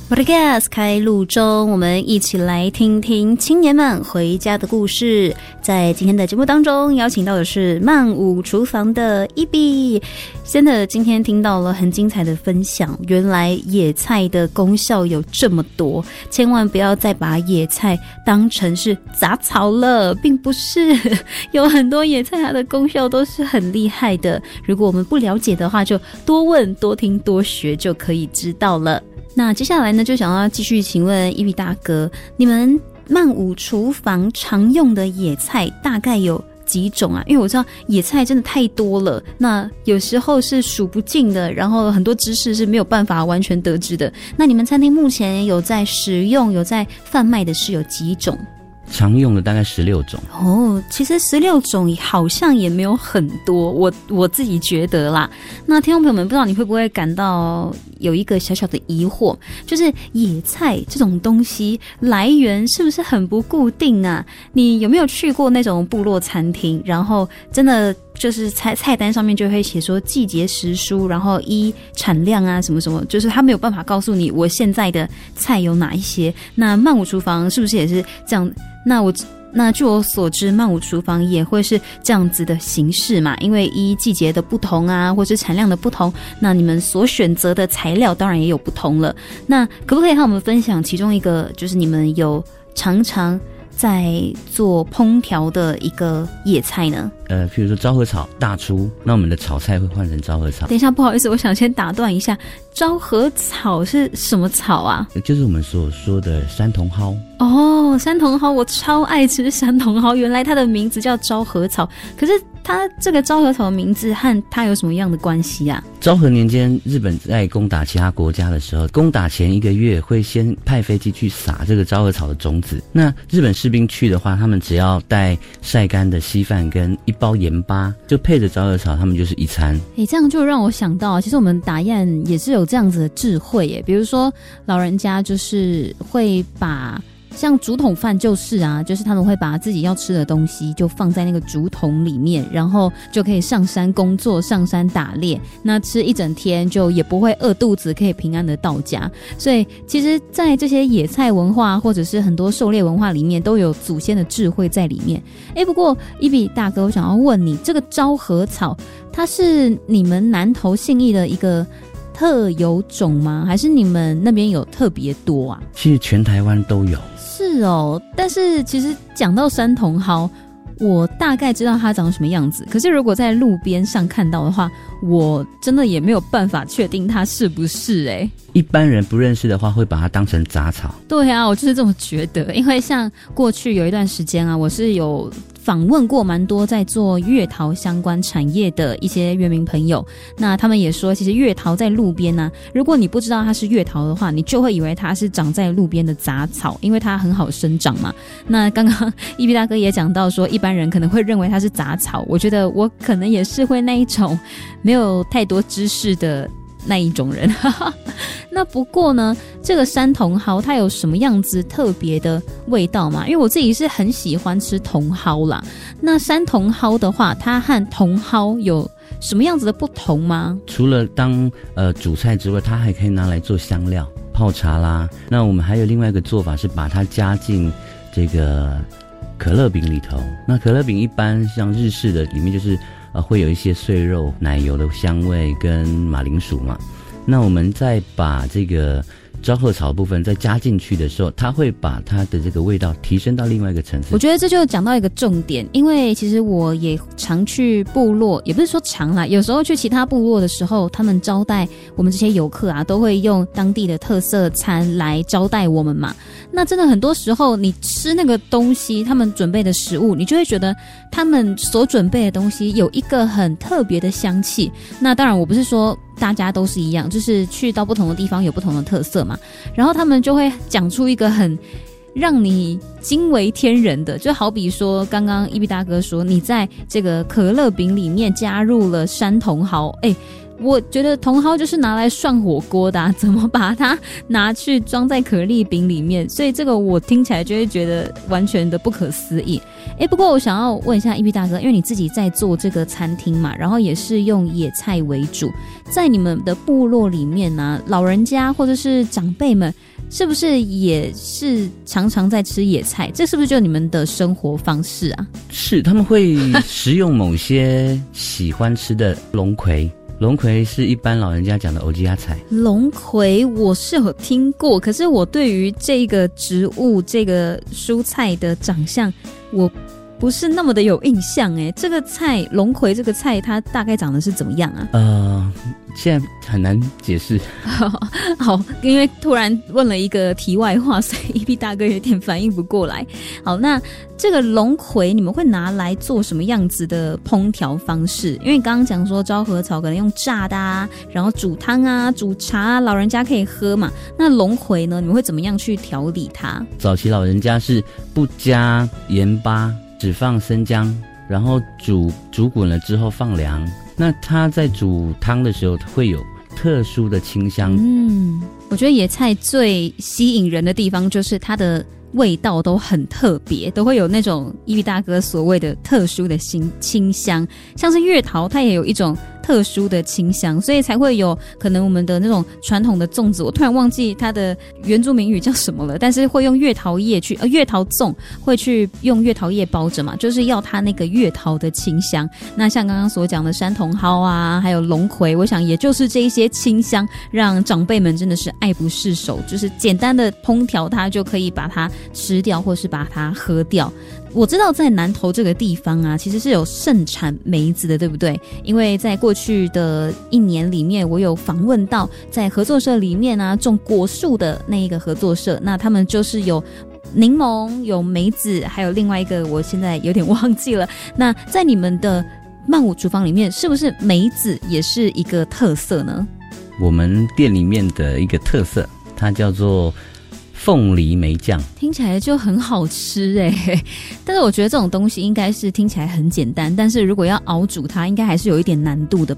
Podcast 开录中，我们一起来听听青年们回家的故事。在今天的节目当中，邀请到的是曼舞厨房的伊比。真的，今天听到了很精彩的分享，原来野菜的功效有这么多，千万不要再把野菜当成是杂草了，并不是，有很多野菜它的功效都是很厉害的。如果我们不了解的话，就多问、多听、多学就可以知道了。那接下来呢，就想要继续请问伊比大哥，你们曼舞厨房常用的野菜大概有几种啊？因为我知道野菜真的太多了，那有时候是数不尽的，然后很多知识是没有办法完全得知的。那你们餐厅目前有在使用、有在贩卖的是有几种？ 常用的大概16种哦，其实16种好像也没有很多，我自己觉得啦。那听众朋友们，不知道你会不会感到有一个小小的疑惑，就是野菜这种东西来源是不是很不固定啊？你有没有去过那种部落餐厅，然后真的就是菜单上面就会写说季节时蔬，然后依产量啊什么什么，就是他没有办法告诉你我现在的菜有哪一些。那曼舞厨房是不是也是这样？那据我所知，曼舞厨房也会是这样子的形式嘛？因为依季节的不同啊，或是产量的不同，那你们所选择的材料当然也有不同了。那可不可以和我们分享其中一个，就是你们有常常在做烹调的一个野菜呢？ 譬如说昭和草大出，那我们的炒菜会换成昭和草。 等一下，不好意思，我想先打断一下，昭和草是什么草啊？ 就是我们所说的山茼蒿。 哦，山茼蒿，我超爱吃山茼蒿，原来它的名字叫昭和草。可是它这个昭和草的名字和它有什么样的关系啊？ 昭和年间，日本在攻打其他国家的时候，攻打前1个月会先派飞机去撒这个昭和草的种子。那日本士兵去的话，他们只要带晒干的稀饭跟1包盐巴，就配着昭和草，他们就是一餐。 这样就让我想到，其实我们打雁也是有这样子的智慧耶。比如说老人家就是会把像竹筒饭就是啊，就是他们会把自己要吃的东西就放在那个竹筒里面，然后就可以上山工作、上山打猎，那吃一整天就也不会饿肚子，可以平安的到家。所以其实在这些野菜文化或者是很多狩猎文化里面都有祖先的智慧在里面。不过伊比大哥，我想要问你，这个昭和草它是你们南投信义的一个特有种吗？还是你们那边有特别多啊？ 其实全台湾都有。 是哦，但是其实讲到山茼蒿，我大概知道它长什么样子，可是如果在路边上看到的话，我真的也没有办法确定它是不是一般人不认识的话会把它当成杂草。 对啊，我就是这么觉得。因为像过去有一段时间啊，我是有访问过蛮多在做月桃相关产业的一些原民朋友，那他们也说其实月桃在路边啊，如果你不知道它是月桃的话，你就会以为它是长在路边的杂草，因为它很好生长嘛。那刚刚伊比大哥也讲到说，一般人可能会认为它是杂草，我觉得我可能也是会那一种没有太多知识的那一种人。那不过呢，这个山茼蒿它有什么样子特别的味道吗？因为我自己是很喜欢吃茼蒿啦。那山茼蒿的话，它和茼蒿有什么样子的不同吗？ 除了当主菜之外，它还可以拿来做香料、泡茶啦。那我们还有另外一个做法是把它加进这个可乐饼里头。那可乐饼一般像日式的里面就是会有一些碎肉、奶油的香味跟马铃薯嘛。那我们再把这个昭和草部分再加进去的时候，它会把它的这个味道提升到另外一个层次。 我觉得这就讲到一个重点，因为其实我也常去部落，也不是说常啦，有时候去其他部落的时候，他们招待我们这些游客啊，都会用当地的特色餐来招待我们嘛。那真的很多时候你吃那个东西，他们准备的食物，你就会觉得他们所准备的东西有一个很特别的香气。那当然我不是说大家都是一样，就是去到不同的地方有不同的特色嘛，然后他们就会讲出一个很让你惊为天人的，就好比说刚刚伊比大哥说你在这个可乐饼里面加入了山茼蒿，我觉得茼蒿就是拿来涮火锅的怎么把它拿去装在可丽饼里面，所以这个我听起来就会觉得完全的不可思议。不过我想要问一下伊比大哥，因为你自己在做这个餐厅嘛，然后也是用野菜为主，在你们的部落里面啊，老人家或者是长辈们是不是也是常常在吃野菜？这是不是就你们的生活方式啊？ 是，他们会食用某些喜欢吃的龙葵。龙葵是一般老人家讲的欧吉亚菜。 龙葵我是有听过，可是我对于这个植物、这个蔬菜的长相，我不是那么的有印象诶。这个菜龙葵这个菜，它大概长得是怎么样啊？ 现在很难解释。 好，因为突然问了一个题外话，所以EP大哥有点反应不过来。好，那这个龙葵你们会拿来做什么样子的烹调方式？因为你刚刚讲说昭和草可能用炸的啊，然后煮汤啊、煮茶啊，老人家可以喝嘛。那龙葵呢，你们会怎么样去调理它？ 早期老人家是不加盐巴，只放生姜，然后煮滚了之后放凉。那它在煮汤的时候会有特殊的清香。 我觉得野菜最吸引人的地方就是它的味道都很特别，都会有那种EP大哥所谓的特殊的清香，像是月桃它也有一种特殊的清香，所以才会有可能我们的那种传统的粽子，我突然忘记它的原住民语叫什么了，但是会用月桃叶去月桃粽会去用月桃叶包着嘛，就是要它那个月桃的清香。那像刚刚所讲的山茼蒿啊，还有龙葵，我想也就是这一些清香让长辈们真的是爱不释手，就是简单的烹调它就可以把它吃掉或是把它喝掉。我知道在南投这个地方啊，其实是有盛产梅子的，对不对？因为在过去的1年里面，我有访问到在合作社里面啊种果树的那一个合作社，那他们就是有柠檬、有梅子，还有另外一个我现在有点忘记了。那在你们的曼谷厨房里面，是不是梅子也是一个特色呢？ 我们店里面的一个特色，它叫做凤梨梅酱， 听起来就很好吃欸，但是我觉得这种东西应该是听起来很简单，但是如果要熬煮它，应该还是有一点难度的吧。